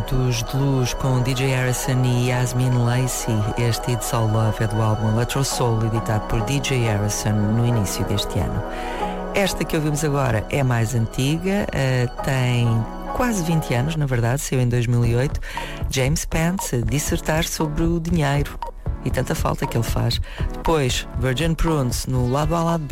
Momentos de Luz com DJ Harrison e Yasmin Lacey. Este It's All Love é do álbum Electro Soul, editado por DJ Harrison no início deste ano. Esta que ouvimos agora é mais antiga, tem quase 20 anos, na verdade, saiu em 2008. James Pence a dissertar sobre o dinheiro e tanta falta que ele faz. Depois, Virgin Prunes no lado A lado B.